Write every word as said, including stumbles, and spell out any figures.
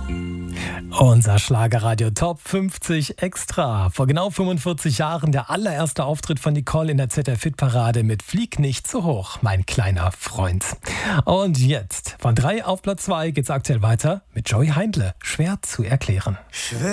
Unser Schlagerradio Top fünfzig Extra. Vor genau fünfundvierzig Jahren der allererste Auftritt von Nicole in der Z D F-Hit-Parade mit Flieg nicht zu hoch, mein kleiner Freund. Und jetzt, von drei auf Platz zwei geht's aktuell weiter mit Joey Heindle. Schwer zu erklären.